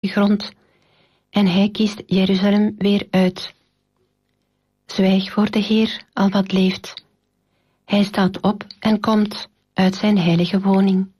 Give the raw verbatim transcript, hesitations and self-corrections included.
grond, en hij kiest Jeruzalem weer uit. Zwijg voor de Heer, al wat leeft. Hij staat op en komt uit zijn heilige woning.